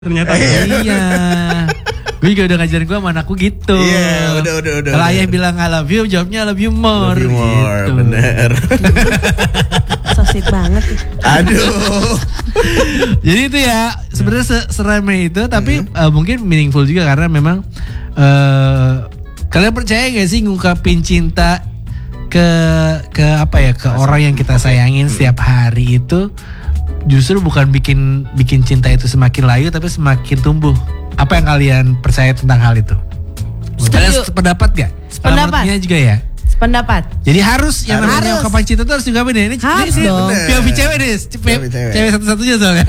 ternyata. Iya. Gue juga udah ngajarin gue sama anakku gitu. Iya, udah. Kalau ayah bilang I love you, jawabnya I love you more. Love you more, gitu. bener. So sweet banget. Aduh. Jadi itu ya sebenarnya seremeh itu, tapi mungkin meaningful juga karena memang kalian percaya gak sih ngungkapin cinta ke apa ya, ke orang yang kita sayangin setiap hari itu justru bukan bikin cinta itu semakin layu tapi semakin tumbuh. Apa yang kalian percaya tentang hal itu? Kalian sependapat gak? Sependapat juga ya. Pendapat. Jadi harus yang namanya ungkapan cinta itu harus diungkapin ya. Ini harus dong. POV cewek nih, cewek satu-satunya soalnya.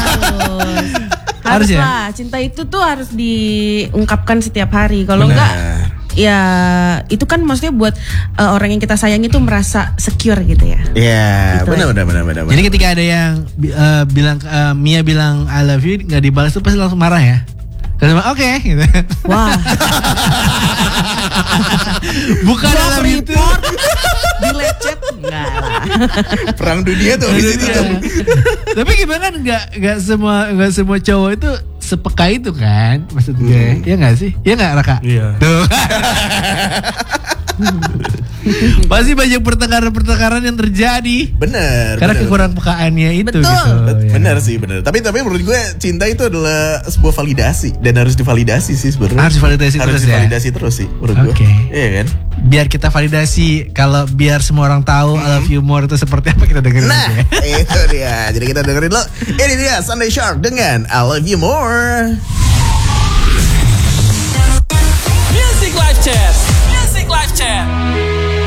Harus ya? lah. Cinta itu tuh harus diungkapkan setiap hari. Kalau enggak, ya itu kan maksudnya buat orang yang kita sayang itu merasa secure gitu ya. Iya, gitu benar. Jadi ketika ada yang bilang Mia bilang I love you nggak dibalas tuh pasti langsung marah ya. Karena oke, gitu. Wah. Bukan dalam itu. Dilecet enggak lah. Perang dunia tuh di situ. Tapi gimana kan nggak semua cowok itu sepeka itu kan, maksud gue. Iya nggak sih? Iya nggak Raka? Iya. Tuh. Pasti banyak pertengkaran yang terjadi. Bener. Karena kekurang pekaannya itu. Betul. Gitu. Bener sih, bener. Tapi menurut gue cinta itu adalah sebuah validasi dan harus divalidasi sih sebenarnya. Harus divalidasi terus sih menurut gue. Iya kan? Biar kita validasi, biar semua orang tahu I love you more itu seperti apa, kita dengerin. Nah, itu dia. Jadi kita dengerin lo. Ini dia Sunday Shark dengan I Love You More. Music Live Chat.